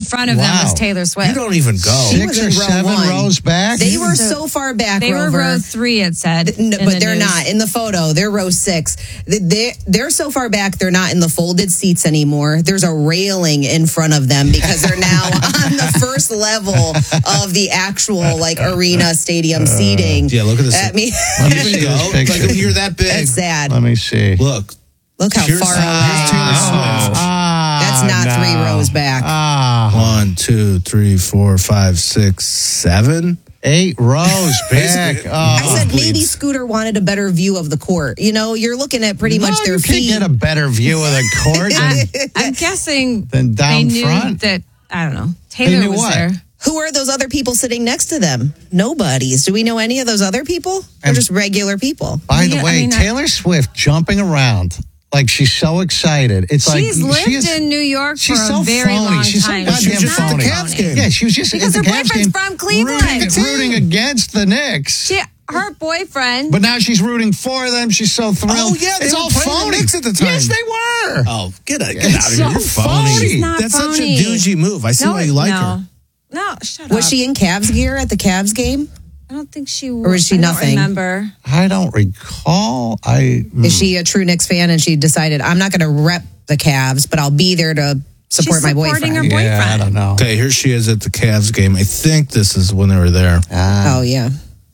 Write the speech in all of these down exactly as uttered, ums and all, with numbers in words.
front of wow. them was Taylor Swift. You don't even go. Six or seven one. rows back? They were so far back, They Rover. were row three, it said. No, but the they're news. not. In the photo, they're row six. They're, they're so far back, they're not in the folded seats anymore. There's a railing in front of them because they're now on the first level of the actual like arena stadium seating. Uh, yeah, look at this. At me. Let me see this picture. Like, you're that big. That's sad. Let me see. Look. Look how here's, far uh, away. Here's Taylor Swift. Ah, That's not no. three rows back. Ah. One, two, three, four, five, six, seven. Eight rows back. Oh. I said maybe Scooter wanted a better view of the court. You know, you're looking at pretty no, much their you feet. can't get a better view of the court than, I'm guessing than down they knew front. that, I don't know, Taylor knew was what? there. Who are those other people sitting next to them? Nobody's. Do we know any of those other people? They're And- just regular people. By Yeah, the I way, mean, I- Taylor Swift jumping around like she's so excited. It's like She's lived she is, in New York for she's so a very phony. long She's so time. goddamn She's not phony. Cavs game. Yeah, she was just Because at her the Cavs boyfriend's game from Cleveland. rooting, rooting against the Knicks. She, her boyfriend. But now she's rooting for them. She's so thrilled. Oh, yeah, they it's were all playing the phony. Knicks at the time. Yes, they were. Oh, get, a, get It's out of so here. You're phony. phony. She's not That's phony. such a douchey move. I see no, why you like no. her. No, shut Was up. she in Cavs gear at the Cavs game? I don't think she Or is she I don't nothing? remember. I don't recall. I mm. Is she a true Knicks fan and she decided, I'm not going to rep the Cavs, but I'll be there to support She's my supporting boyfriend? her Yeah, I boyfriend. don't know. Okay, here she is at the Cavs game. I think this is when they were there. Ah, Oh, yeah.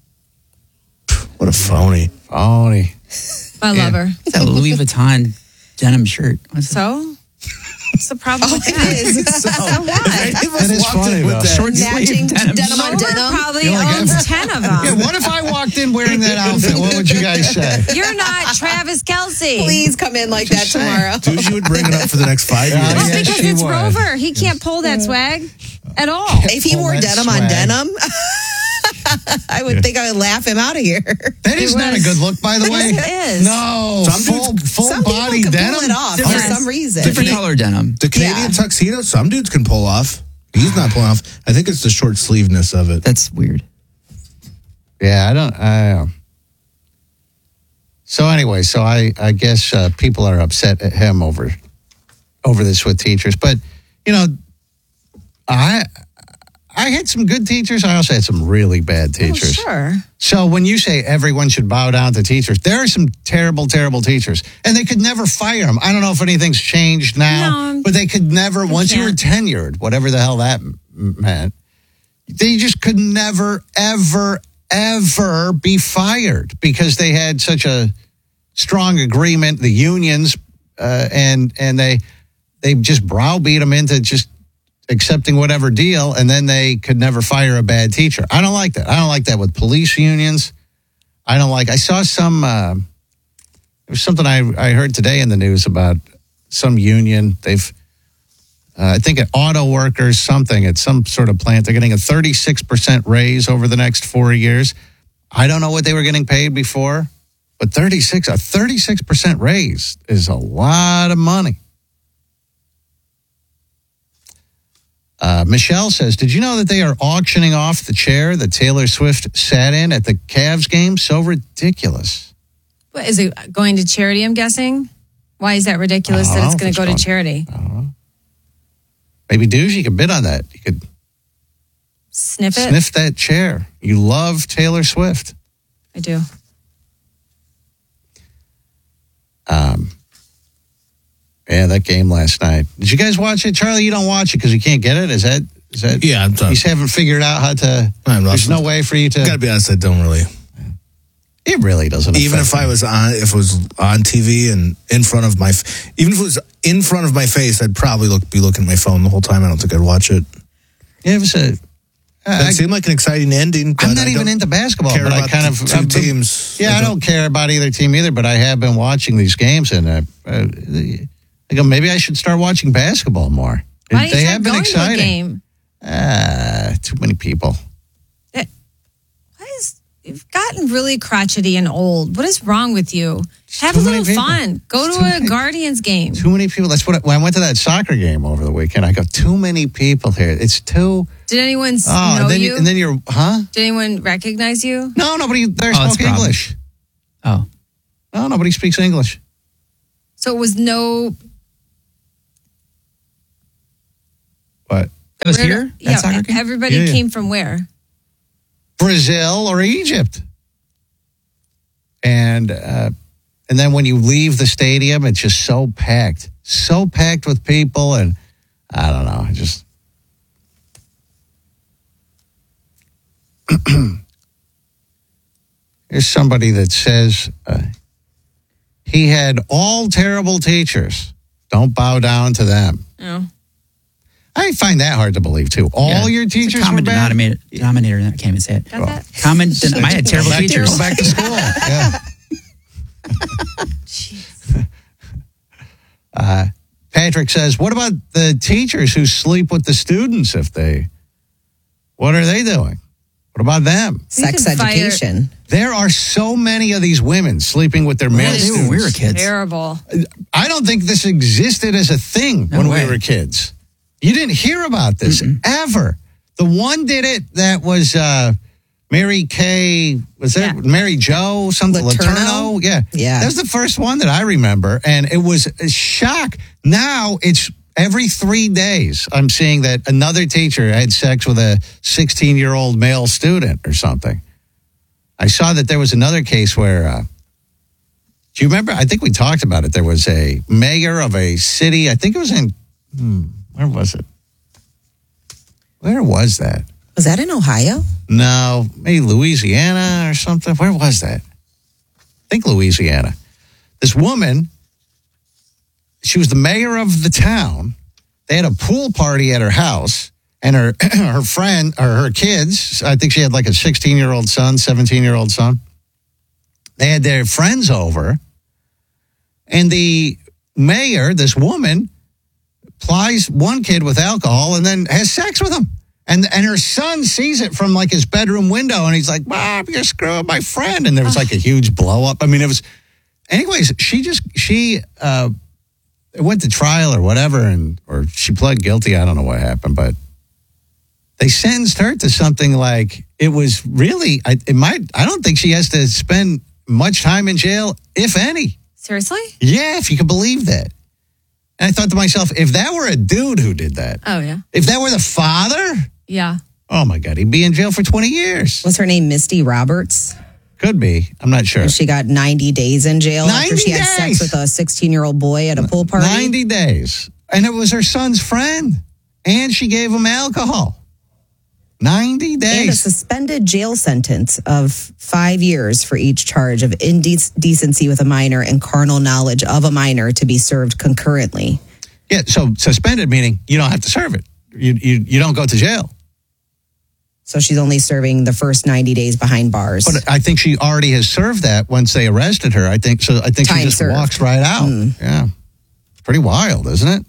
What a phony. phony. I love her. It's a Louis Vuitton denim shirt. What's it? So? What's the problem with It that? is. So what? That is funny, though. Short Matching sleeve denim denim on shirt. Rover denim. probably You're like, owns I'm- ten of them. Yeah, what if I walked in wearing that outfit? What would you guys say? You're not Travis Kelce. Please come in like Just that saying. tomorrow. Dude, you would bring it up for the next five Yeah, years. Well, yeah, because she it's would. Rover. He can't pull that swag at all. If he Pull wore that denim on swag. denim, I would think I would laugh him out of here. That is It not a was- good look, by the way. Yes, it is. No, Some full, dudes- full Some body people can denim. pull it off for Yes. some reason. Different color denim. The Canadian Yeah. tuxedo, some dudes can pull off. He's not pulling off. I think it's the short sleeveness of it. That's weird. Yeah, I don't. I, um, so anyway, so I, I guess uh, people are upset at him over over this with teachers, but you know, I I had some good teachers. I also had some really bad Oh, teachers. sure. So when you say everyone should bow down to teachers, there are some terrible, terrible teachers, and they could never fire them. I don't know if anything's changed now, No, but they could never. Once you were can't. tenured, whatever the hell that m- meant, they just could never, ever, ever be fired because they had such a strong agreement. The unions uh, and and they they just browbeat them into just accepting whatever deal, and then they could never fire a bad teacher. I don't like that. I don't like that with police unions. I don't like. I saw some. Uh, there was something I I heard today in the news about some union. They've. Uh, I think at auto workers, something at some sort of plant, they're getting a thirty-six percent raise over the next four years. I don't know what they were getting paid before, but thirty-six, a thirty-six percent raise is a lot of money. Uh, Michelle says, did you know that they are auctioning off the chair that Taylor Swift sat in at the Cavs game? So ridiculous. What, is it going to charity, I'm guessing? Why is that ridiculous I that don't it's know going if to go it's to going- charity? I don't know. Maybe, dudes, you could bid on that. You could Sniff it? sniff that chair. You love Taylor Swift. I do. Um, yeah, that game last night. Did you guys watch it? Charlie, you don't watch it because you can't get it? Is that, is that? Yeah, I'm done. You haven't figured out how to, I'm not- there's no way for you to. Gotta be honest, I don't really. It really doesn't. Even affect if I me. was on, if it was on T V and in front of my, f- even if it was in front of my face, I'd probably look be looking at my phone the whole time. I don't think I'd watch it. Yeah, it was a. That I, seemed like an exciting ending. I'm but not I even don't into basketball, care but I about kind the of two I've been- teams. Yeah, I don't care about either team either, but I have been watching these games, and uh, uh, I go, maybe I should start watching basketball more. Why don't they you have try been going to a exciting. game? Ah, too many people. Why is, you've gotten really crotchety and old. What is wrong with you? Have a too many little people. fun. Go It's to too a many- Guardians game. Too many people. That's what I, when I went to that soccer game over the weekend. I go, too many people here. It's too. Did anyone s- Oh, know and then you? and then you're, huh? Did anyone recognize you? No, nobody there Oh, that's spoke a problem. English. Oh. No, nobody speaks English. So it was no. But It was Where- here? That Yeah, soccer game? everybody Yeah, yeah. came from where? Brazil or Egypt. And uh, and then when you leave the stadium, it's just so packed, so packed with people, and I don't know, I just. Here's somebody that says uh, he had all terrible teachers. Don't bow down to them. Oh. I find that hard to believe too. All Yeah. your It's a teachers common were bad. denominator. denominator I can't even say it. Got that? Common. Den- I had terrible Go back, teachers. Go back to school. Yeah. uh, Patrick says, "What about the teachers who sleep with the students? If they, what are they doing? What about them? Sex could fire- education. There are so many of these women sleeping with their male That is students. we were kids. Terrible. I don't think this existed as a thing No when way. we were kids. You didn't hear about this ever. The one did it that was uh, Mary Kay, was that Yeah. Mary Jo, something, Letourneau? Letourneau? Yeah. Yeah. That was the first one that I remember, and it was a shock. Now it's every three days I'm seeing that another teacher had sex with a sixteen-year-old male student or something. I saw that there was another case where, uh, do you remember? I think we talked about it. There was a mayor of a city, I think it was in, hmm, where was it? Where was that? Was that in Ohio? No, maybe Louisiana or something. Where was that? I think Louisiana. This woman, she was the mayor of the town. They had a pool party at her house, and her her friend or her kids, I think she had like a sixteen-year-old son, seventeen-year-old son. They had their friends over, and the mayor, this woman, plies one kid with alcohol and then has sex with him. And and her son sees it from like his bedroom window, and he's like, "Mom, you're screwing my friend." And there was like a huge blow up. I mean, it was. Anyways, she just she uh, went to trial or whatever, and or she pled guilty. I don't know what happened, but they sentenced her to something like it was really. I, it might. I don't think she has to spend much time in jail, if any. Seriously? Yeah, if you could believe that. And I thought to myself, if that were a dude who did that, Oh, yeah. if that were the father. Yeah. Oh, my God. He'd be in jail for twenty years. Was her name Misty Roberts? Could be. I'm not sure. And she got ninety days in jail after she ninety had days? sex with a sixteen-year-old boy at a pool party. ninety days. And it was her son's friend. And she gave him alcohol. ninety And a days. suspended jail sentence of five years for each charge of indecency with a minor and carnal knowledge of a minor to be served concurrently. Yeah, so suspended meaning you don't have to serve it. You, you, you don't go to jail. So she's only serving the first ninety days behind bars. But I think she already has served that once they arrested her. I think so. I think Time she just served. walks right out. Yeah. It's pretty wild, isn't it?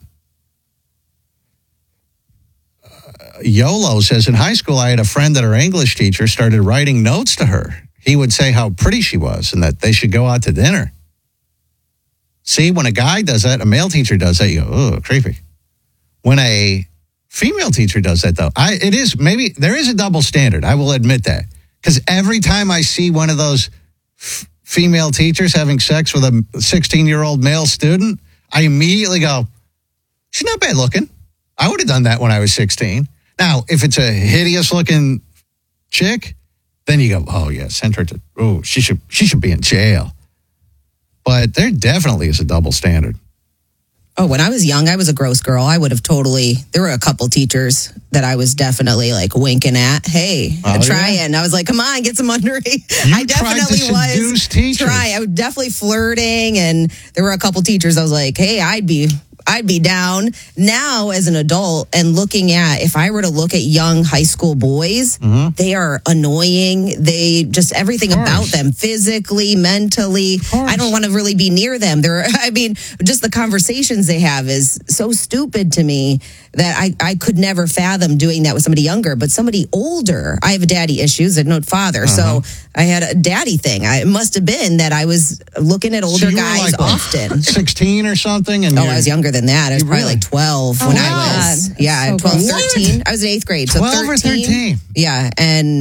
YOLO says, in high school, I had a friend that her English teacher started writing notes to her. He would say how pretty she was and that they should go out to dinner. See, when a guy does that, a male teacher does that, you go, oh, creepy. When a female teacher does that, though, I it is, maybe, there is a double standard. I will admit that. Because every time I see one of those f- female teachers having sex with a sixteen-year-old male student, I immediately go, she's not bad looking. I would have done that when I was sixteen. Now, if it's a hideous looking chick, then you go, oh yeah, send her to, oh, she should, she should be in jail. But there definitely is a double standard. Oh, when I was young, I was a gross girl. I would have totally, there were a couple teachers that I was definitely like winking at. Hey, Oh, trying. I was like, come on, get some under. I tried to definitely seduce was teachers. trying. I was definitely flirting. And there were a couple teachers I was like, hey, I'd be, I'd be down. Now, as an adult, and looking at, if I were to look at young high school boys, Mm-hmm. they are annoying. They just, everything about them, physically, mentally. I don't want to really be near them. They're, I mean, just the conversations they have is so stupid to me that I, I could never fathom doing that with somebody younger. But somebody older, I have daddy issues and no father. Uh-huh. So I had a daddy thing. I, it must have been that I was looking at older So you were guys like, what, often. sixteen or something? And Oh, you're- I was younger than that. I was You probably really? like twelve Oh, when wow. I was, That's yeah, so twelve, gross. What? thirteen. I was in eighth grade. So twelve or thirteen? Yeah. And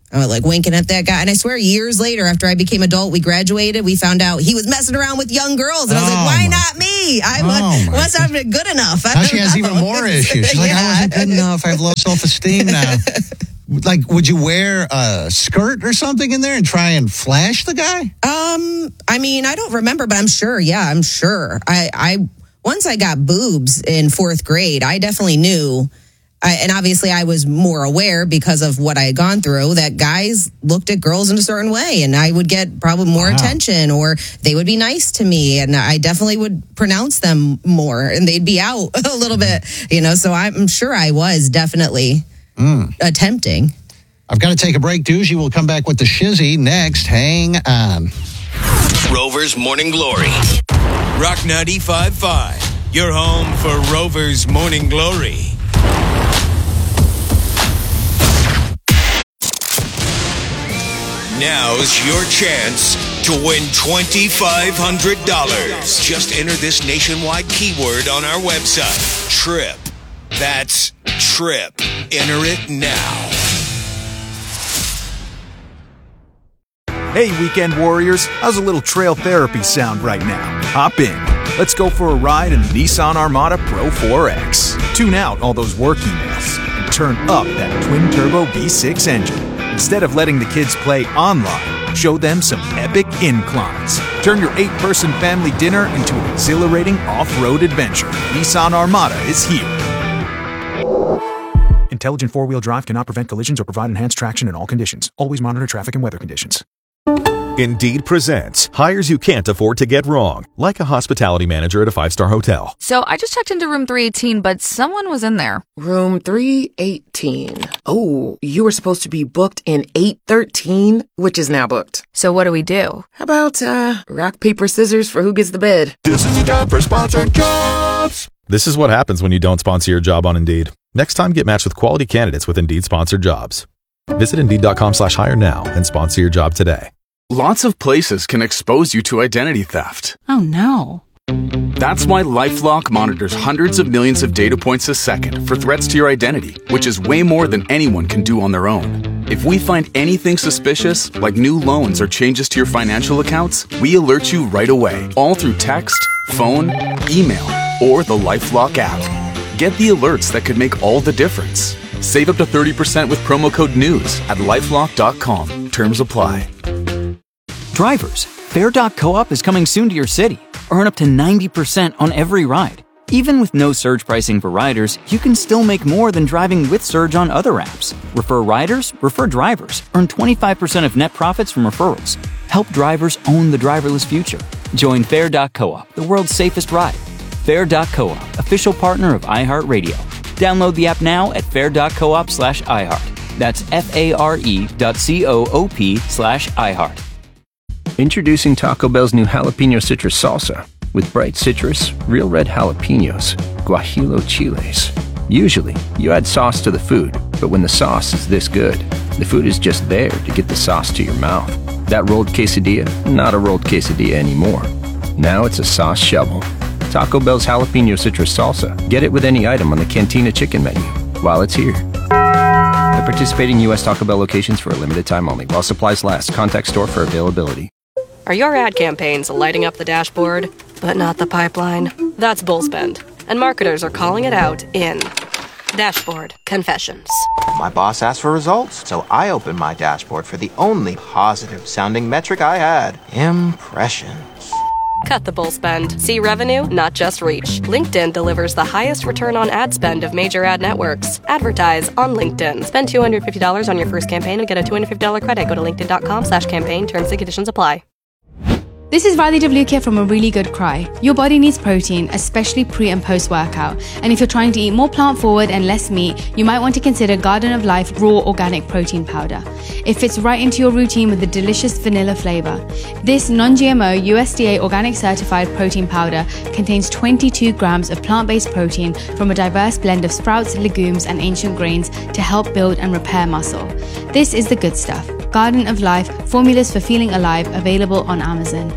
I was like winking at that guy. And I swear years later, after I became adult, we graduated, we found out he was messing around with young girls. And I was like, Oh, why my- not me? I Oh, my must have been good enough. I Now don't she has know. even more issues. She's like, I wasn't good enough. I have low self-esteem now. Like, would you wear a skirt or something in there and try and flash the guy? Um, I mean, I don't remember, but I'm sure. Yeah, I'm sure. I, I once I got boobs in fourth grade, I definitely knew. I, and obviously, I was more aware because of what I had gone through that guys looked at girls in a certain way, and I would get probably more Wow. attention, or they would be nice to me, and I definitely would pronounce them more, and they'd be out a little bit, you know. So I'm sure I was definitely Mm. attempting. I've got to take a break. Doozy will come back with the shizzy next. Hang on. Rover's Morning Glory. Rock ninety-five point five. Your home for Rover's Morning Glory. Now's your chance to win twenty-five hundred dollars. Just enter this nationwide keyword on our website, TRIP. That's TRIP. Enter it now. Hey, weekend warriors, how's a little trail therapy sound right now? Hop in. Let's go for a ride in the Nissan Armada Pro four X. Tune out all those work emails and turn up that twin-turbo V six engine. Instead of letting the kids play online, show them some epic inclines. Turn your eight-person family dinner into an exhilarating off-road adventure. Nissan Armada is here. Intelligent four-wheel drive cannot prevent collisions or provide enhanced traction in all conditions. Always monitor traffic and weather conditions. Indeed presents hires you can't afford to get wrong, like a hospitality manager at a five-star hotel. So I just checked into room three eighteen, but someone was in there. Room three eighteen. Oh, you were supposed to be booked in eight thirteen, which is now booked. So what do we do? How about, uh, rock, paper, scissors for who gets the bid? This is time for sponsored jobs. This is what happens when you don't sponsor your job on Indeed. Next time, get matched with quality candidates with Indeed sponsored jobs. Visit Indeed.com slash hire now and sponsor your job today. Lots of places can expose you to identity theft. Oh no. That's why LifeLock monitors hundreds of millions of data points a second for threats to your identity, which is way more than anyone can do on their own. If we find anything suspicious, like new loans or changes to your financial accounts, we alert you right away, all through text, phone, email, or the LifeLock app. Get the alerts that could make all the difference. Save up to thirty percent with promo code NEWS at lifelock dot com. Terms apply. Drivers, Fare dot co-op is coming soon to your city. Earn up to ninety percent on every ride. Even with no surge pricing for riders, you can still make more than driving with Surge on other apps. Refer riders, refer drivers. Earn twenty-five percent of net profits from referrals. Help drivers own the driverless future. Join Fare dot co-op, the world's safest ride. Fare dot co-op, official partner of iHeartRadio. Download the app now at fare dot coop slash iHeart. That's F-A-R-E dot C-O-O-P slash iHeart. Introducing Taco Bell's new jalapeno citrus salsa. With bright citrus, real red jalapenos, guajillo chiles. Usually, you add sauce to the food, but when the sauce is this good, the food is just there to get the sauce to your mouth. That rolled quesadilla, not a rolled quesadilla anymore. Now it's a sauce shovel. Taco Bell's jalapeno citrus salsa. Get it with any item on the Cantina chicken menu while it's here. At participating U S Taco Bell locations for a limited time only. While supplies last. Contact store for availability. Are your ad campaigns lighting up the dashboard, but not the pipeline? That's Bullspend, and marketers are calling it out in Dashboard Confessions. My boss asked for results, so I opened my dashboard for the only positive-sounding metric I had, impressions. Cut the bull spend. See revenue, not just reach. LinkedIn delivers the highest return on ad spend of major ad networks. Advertise on LinkedIn. Spend two hundred fifty dollars on your first campaign and get a two hundred fifty dollars credit. Go to linkedin.com slash campaign. Terms and conditions apply. This is Riley Devlukia from A Really Good Cry. Your body needs protein, especially pre and post workout. And if you're trying to eat more plant forward and less meat, you might want to consider Garden of Life Raw Organic Protein Powder. It fits right into your routine with a delicious vanilla flavor. This non-G M O U S D A organic certified protein powder contains twenty-two grams of plant-based protein from a diverse blend of sprouts, legumes, and ancient grains to help build and repair muscle. This is the good stuff. Garden of Life, formulas for feeling alive, available on Amazon.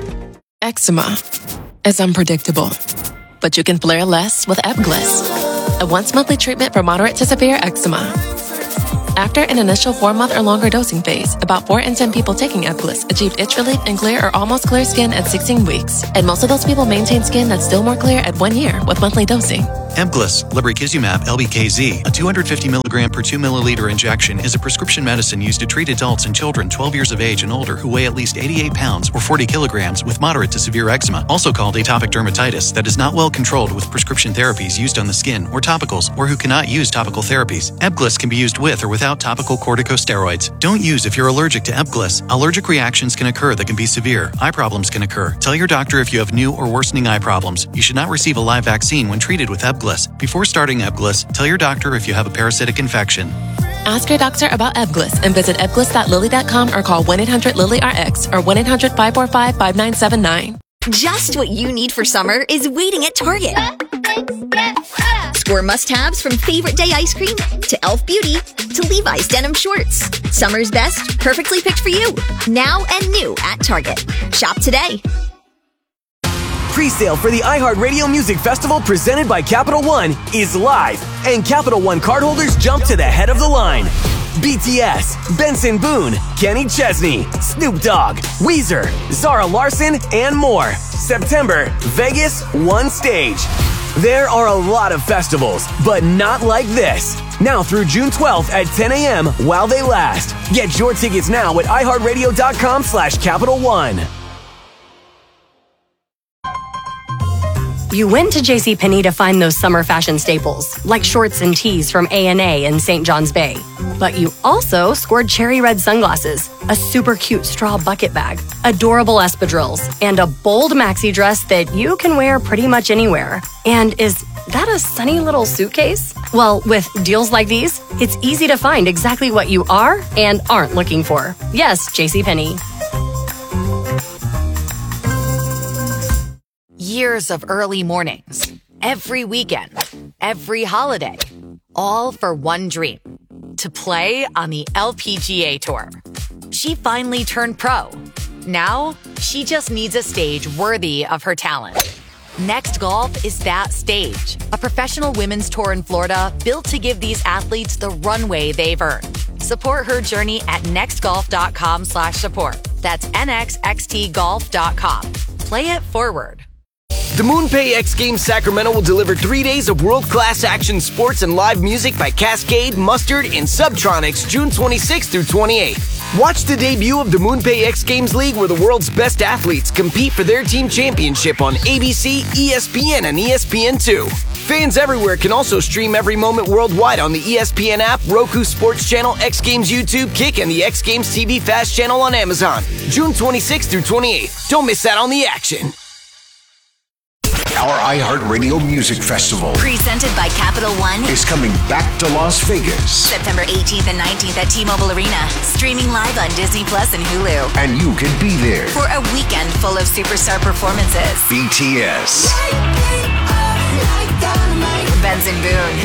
Eczema is unpredictable, but you can flare less with Ebglyss, a once-monthly treatment for moderate to severe eczema. After an initial four-month or longer dosing phase, about four in ten people taking Ebglyss achieved itch relief and clear or almost clear skin at sixteen weeks. And most of those people maintain skin that's still more clear at one year with monthly dosing. Ebglyss, lebrikizumab L B K Z, a two hundred fifty milligram per two milliliter injection, is a prescription medicine used to treat adults and children twelve years of age and older who weigh at least eighty-eight pounds or forty kilograms with moderate to severe eczema, also called atopic dermatitis, that is not well controlled with prescription therapies used on the skin or topicals, or who cannot use topical therapies. Ebglyss can be used with or without topical corticosteroids. Don't use if you're allergic to Ebglyss. Allergic reactions can occur that can be severe. Eye problems can occur. Tell your doctor if you have new or worsening eye problems. You should not receive a live vaccine when treated with Ebglyss. Before starting Ebglyss, tell your doctor if you have a parasitic infection. Ask your doctor about Ebglyss and visit ebglyss dot lilly dot com or call one eight hundred lilly R X or one eight hundred five four five five nine seven nine. Just what you need for summer is waiting at Target. Score must-haves from Favorite Day ice cream to Elf Beauty to Levi's denim shorts. Summer's best, perfectly picked for you. Now and new at Target. Shop today. Pre-sale for the iHeartRadio Music Festival presented by Capital One is live, and Capital One cardholders jump to the head of the line. B T S, Benson Boone, Kenny Chesney, Snoop Dogg, Weezer, Zara Larson, and more. September, Vegas, one stage. There are a lot of festivals, but not like this. Now through June twelfth at ten a.m. while they last. Get your tickets now at iHeartRadio.com slash Capital One. You went to JCPenney to find those summer fashion staples, like shorts and tees from A and A in Saint John's Bay. But you also scored cherry red sunglasses, a super cute straw bucket bag, adorable espadrilles, and a bold maxi dress that you can wear pretty much anywhere. And is that a sunny little suitcase? Well, with deals like these, it's easy to find exactly what you are and aren't looking for. Yes, JCPenney. Years of early mornings, every weekend, every holiday, all for one dream, to play on the L P G A Tour. She finally turned pro. Now, she just needs a stage worthy of her talent. Next Golf is that stage, a professional women's tour in Florida built to give these athletes the runway they've earned. Support her journey at nextgolf.com slash support. That's N X X T golf dot com. Play it forward. The MoonPay X Games Sacramento will deliver three days of world-class action sports and live music by Cascade, Mustard, and Subtronics June twenty-sixth through twenty-eighth. Watch the debut of the MoonPay X Games League, where the world's best athletes compete for their team championship on A B C, E S P N, and E S P N two. Fans everywhere can also stream every moment worldwide on the E S P N app, Roku Sports Channel, X Games YouTube, Kick, and the X Games T V Fast channel on Amazon. June twenty-sixth through twenty-eighth. Don't miss out on the action. Our iHeartRadio Music Festival, Presented by Capital One, is coming back to Las Vegas. September eighteenth and nineteenth at T-Mobile Arena. Streaming live on Disney Plus and Hulu. And you can be there For a weekend full of superstar performances. B T S, Benson Boone,